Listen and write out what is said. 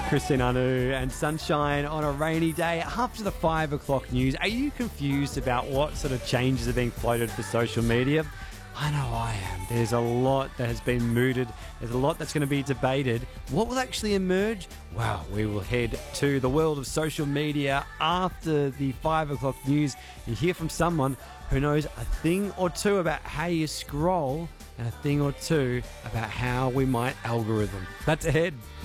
Christine Anu and Sunshine on a rainy day after the 5 o'clock news. Are you confused about what sort of changes are being floated for social media? I know I am. There's a lot that has been mooted. There's a lot that's going to be debated. What will actually emerge? Well, we will head to the world of social media after the 5 o'clock news and hear from someone who knows a thing or two about how you scroll and a thing or two about how we might algorithm. That's ahead.